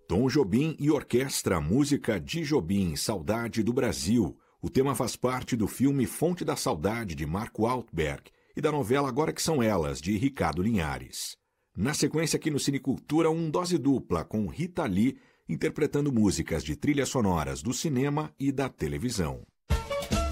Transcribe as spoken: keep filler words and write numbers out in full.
Tom Jobim e orquestra, música de Jobim, Saudade do Brasil. O tema faz parte do filme Fonte da Saudade, de Marco Altberg, e da novela Agora Que São Elas, de Ricardo Linhares. Na sequência aqui no Cinecultura, um dose dupla com Rita Lee, interpretando músicas de trilhas sonoras do cinema e da televisão.